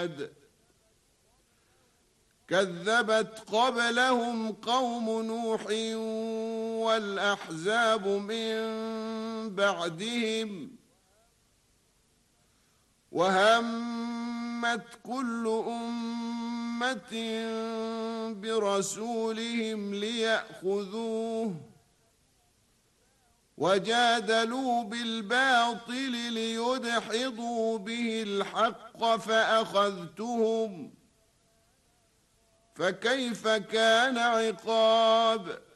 عاد كذبت قبلهم قوم نوح والأحزاب من بعدهم وهمت كل أمة برسولهم ليأخذوه وجادلوا بالباطل ليدحضوا به الحق فأخذتهم فكيف كان عقاب